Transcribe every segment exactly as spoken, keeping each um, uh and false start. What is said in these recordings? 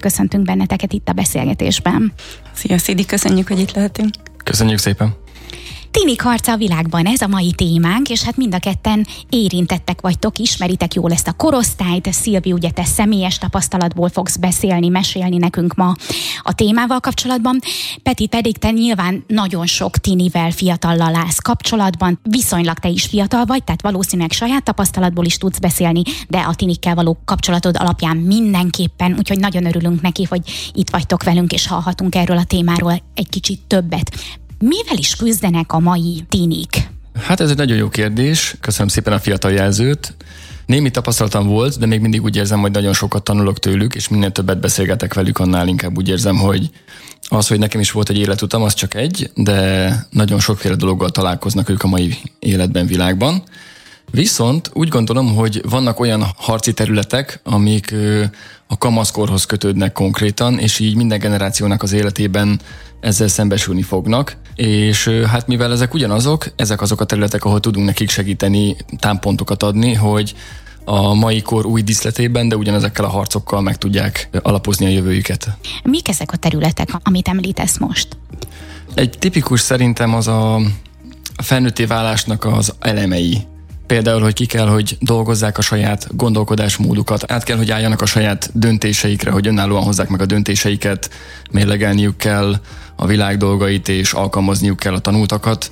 köszöntünk benneteket itt a beszélgetésben. Szia, Szidi, köszönjük, hogy itt lehetünk. Köszönjük szépen. Tinik harca a világban, ez a mai témánk, és hát mind a ketten érintettek vagytok, ismeritek jól ezt a korosztályt. Szilvi, ugye te személyes tapasztalatból fogsz beszélni, mesélni nekünk ma a témával kapcsolatban. Peti, pedig te nyilván nagyon sok tinivel, fiatallal állsz kapcsolatban, viszonylag te is fiatal vagy, tehát valószínűleg saját tapasztalatból is tudsz beszélni, de a tinikkel való kapcsolatod alapján mindenképpen, úgyhogy nagyon örülünk neki, hogy itt vagytok velünk, és hallhatunk erről a témáról egy kicsit többet. Mivel is küzdenek a mai tinik? Hát ez egy nagyon jó kérdés. Köszönöm szépen a fiatal jelzőt. Némi tapasztalatom volt, de még mindig úgy érzem, hogy nagyon sokat tanulok tőlük, és minél többet beszélgetek velük, annál inkább úgy érzem, hogy az, hogy nekem is volt egy életutam, az csak egy, de nagyon sokféle dologgal találkoznak ők a mai életben, világban. Viszont úgy gondolom, hogy vannak olyan harci területek, amik a kamaszkorhoz kötődnek konkrétan, és így minden generációnak az életében ezzel szembesülni fognak, és hát mivel ezek ugyanazok, ezek azok a területek, ahol tudunk nekik segíteni, támpontokat adni, hogy a mai kor új díszletében, de ugyanezekkel a harcokkal meg tudják alapozni a jövőjüket. Mik ezek a területek, amit említesz most? Egy tipikus szerintem az a felnőtté válásnak az elemei. Például, hogy ki kell, hogy dolgozzák a saját gondolkodásmódukat, át kell, hogy álljanak a saját döntéseikre, hogy önállóan hozzák meg a döntéseiket, mérlegelniük kell a világ dolgait, és alkalmazniuk kell a tanultakat.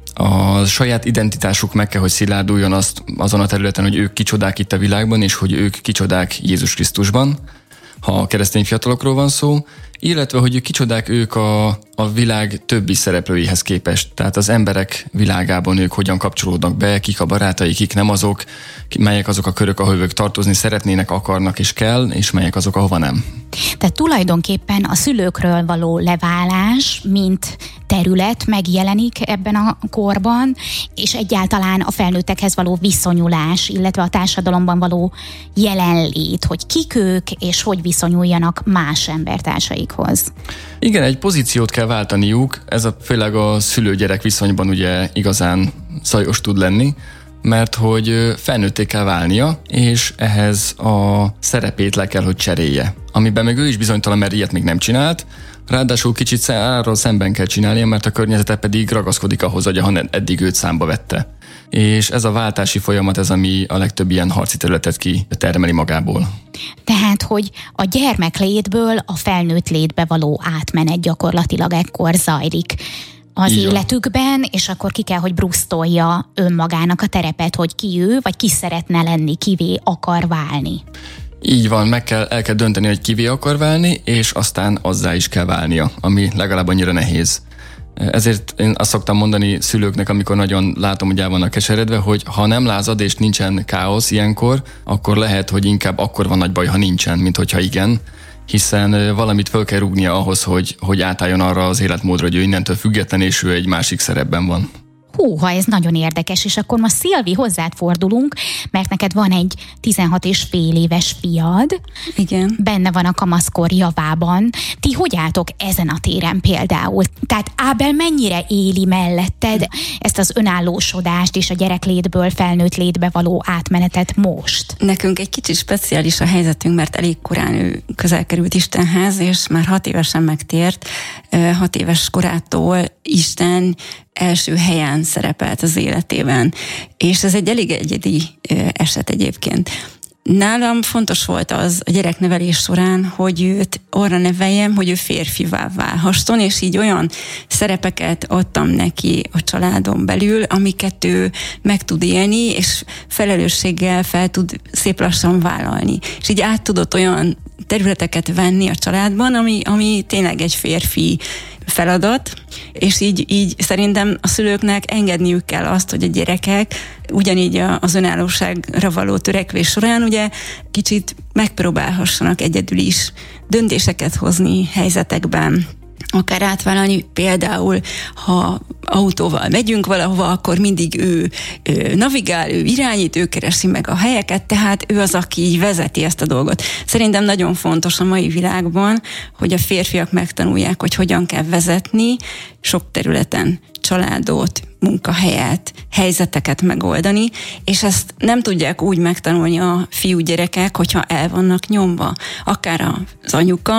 A saját identitásuk meg kell, hogy szilárduljon azt, azon a területen, hogy ők kicsodák itt a világban, és hogy ők kicsodák Jézus Krisztusban, ha a keresztény fiatalokról van szó, illetve, hogy ők kicsodák ők a, a világ többi szereplőihez képest. Tehát az emberek világában ők hogyan kapcsolódnak be, kik a barátai, kik nem azok, melyek azok a körök, ahol ők tartozni szeretnének, akarnak és kell, és melyek azok, ahova nem. Tehát tulajdonképpen a szülőkről való leválás, mint terület megjelenik ebben a korban, és egyáltalán a felnőttekhez való viszonyulás, illetve a társadalomban való jelenlét, hogy kik ők, és hogy viszonyuljanak más embertársaikhoz. Igen, egy pozíciót kell váltaniuk, ez a, főleg a szülő-gyerek viszonyban ugye igazán zajos tud lenni, mert hogy felnőtté kell válnia, és ehhez a szerepét le kell, hogy cserélje. Amiben meg ő is bizonytalan, mert ilyet még nem csinált, ráadásul kicsit arról szemben kell csinálnia, mert a környezete pedig ragaszkodik ahhoz, hogy eddig őt számba vette. És ez a váltási folyamat, ez ami a legtöbb ilyen harci területet kitermeli magából. Tehát, hogy a gyermeklétből a felnőtt létbe való átmenet gyakorlatilag ekkor zajlik az Igen. életükben, és akkor ki kell, hogy brusztolja önmagának a terepet, hogy ki ő, vagy ki szeretne lenni, kivé akar válni. Így van, meg kell, el kell dönteni, hogy kivé akar válni, és aztán azzá is kell válnia, ami legalább annyira nehéz. Ezért én azt szoktam mondani szülőknek, amikor nagyon látom, hogy el vannak keseredve, hogy ha nem lázad és nincsen káosz ilyenkor, akkor lehet, hogy inkább akkor van nagy baj, ha nincsen, mint hogyha igen, hiszen valamit föl kell rúgnia ahhoz, hogy, hogy átálljon arra az életmódra, hogy ő innentől független, és ő egy másik szerepben van. Húha, ez nagyon érdekes, és akkor most Szilvi, hozzád fordulunk, mert neked van egy tizenhat és fél éves fiad. Igen. Benne van a kamaszkor javában. Ti hogy álltok ezen a téren például? Tehát Ábel mennyire éli melletted ezt az önállósodást és a gyereklétből felnőtt létbe való átmenetet most? Nekünk egy kicsit speciális a helyzetünk, mert elég korán ő közel került Istenhez, és már hat évesen megtért. Hat éves korától Isten első helyen szerepelt az életében. És ez egy elég egyedi eset egyébként. Nálam fontos volt az a gyereknevelés során, hogy őt arra neveljem, hogy ő férfivá válhasson, és így olyan szerepeket adtam neki a családon belül, amiket ő meg tud élni, és felelősséggel fel tud szép lassan vállalni. És így át tudott olyan területeket venni a családban, ami, ami tényleg egy férfi feladat, és így, így szerintem a szülőknek engedniük kell azt, hogy a gyerekek ugyanígy az önállóságra való törekvés során ugye kicsit megpróbálhassanak egyedül is döntéseket hozni helyzetekben, akár átvállalni, például ha autóval megyünk valahova, akkor mindig ő, ő navigál, ő irányít, ő keresi meg a helyeket, tehát ő az, aki így vezeti ezt a dolgot. Szerintem nagyon fontos a mai világban, hogy a férfiak megtanulják, hogy hogyan kell vezetni sok területen, családot, munkahelyet, helyzeteket megoldani, és ezt nem tudják úgy megtanulni a fiúgyerekek, hogyha el vannak nyomva. Akár az anyuka,